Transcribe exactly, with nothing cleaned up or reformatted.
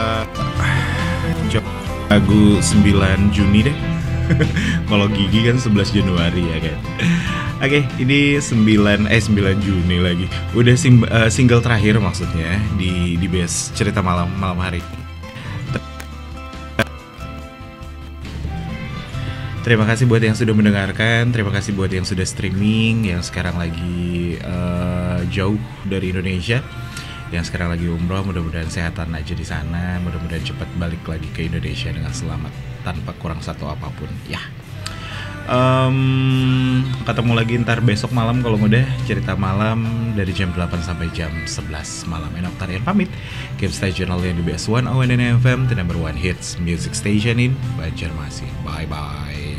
Coba lagu sembilan Juni deh. Kalau Gigi kan sebelas Januari ya kan. Oke, ini sembilan eh sembilan Juni lagi. Udah sim, uh, single terakhir maksudnya di di base cerita malam malam hari. Terima kasih buat yang sudah mendengarkan, terima kasih buat yang sudah streaming, yang sekarang lagi uh, jauh dari Indonesia, yang sekarang lagi umroh, mudah-mudahan sehatan aja di sana, mudah-mudahan cepat balik lagi ke Indonesia dengan selamat tanpa kurang satu apapun. Ya, um, ketemu lagi ntar besok malam kalau mudah cerita malam dari jam delapan sampai jam sebelas malam. Enok Tarian pamit. Keep stay channel yang di B S one O N N F M, the number one hits music station in Banjarmasin. Bye bye.